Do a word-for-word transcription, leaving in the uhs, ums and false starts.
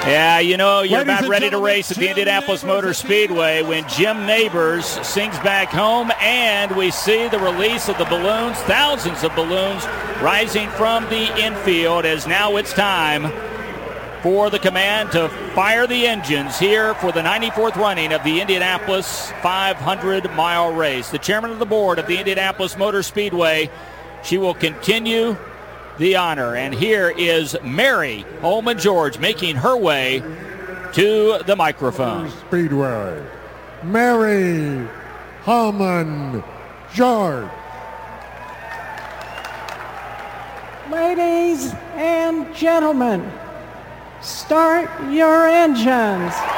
Yeah, you know, you're Ladies about ready to gentlemen, race at the Jim Indianapolis Neighbors Motor Speedway when Jim Neighbors sings back home, and we see the release of the balloons, thousands of balloons rising from the infield, as now it's time for the command to fire the engines here for the ninety-fourth running of the Indianapolis five hundred mile race. The chairman of the board of the Indianapolis Motor Speedway, she will continue the honor. And here is Mary Holman George making her way to the microphone. Speedway, Mary Holman George. Ladies and gentlemen, start your engines.